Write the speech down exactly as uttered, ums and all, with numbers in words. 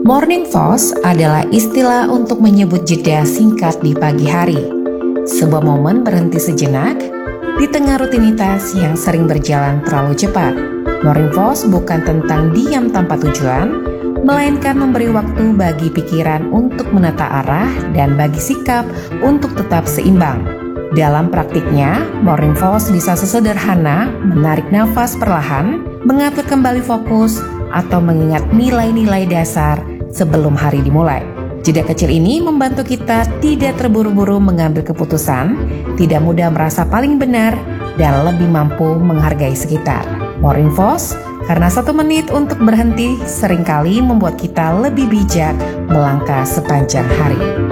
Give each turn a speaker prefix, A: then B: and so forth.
A: Morning pause adalah istilah untuk menyebut jeda singkat di pagi hari. Sebuah momen berhenti sejenak di tengah rutinitas yang sering berjalan terlalu cepat. Morning pause bukan tentang diam tanpa tujuan, melainkan memberi waktu bagi pikiran untuk menata arah dan bagi sikap untuk tetap seimbang. Dalam praktiknya, morning pause bisa sesederhana menarik nafas perlahan, mengatur kembali fokus, atau mengingat nilai-nilai dasar sebelum hari dimulai. Jeda kecil ini membantu kita tidak terburu-buru mengambil keputusan, tidak mudah merasa paling benar, dan lebih mampu menghargai sekitar. Morning pause, karena satu menit untuk berhenti seringkali membuat kita lebih bijak melangkah sepanjang hari.